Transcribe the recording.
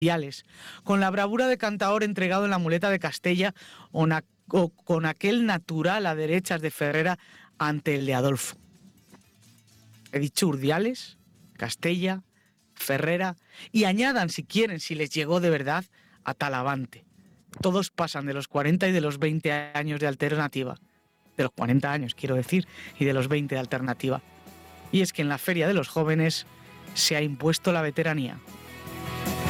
Urdiales, con la bravura de cantaor entregado en la muleta de Castella o con aquel natural a derechas de Ferrera ante el de Adolfo. He dicho Urdiales, Castella, Ferrera y añadan si quieren, si les llegó de verdad, a Talavante. Todos pasan de los 40 y de los 20 años de alternativa. De los 40 años, quiero decir, y de los 20 de alternativa. Y es que en la Feria de los Jóvenes se ha impuesto la veteranía.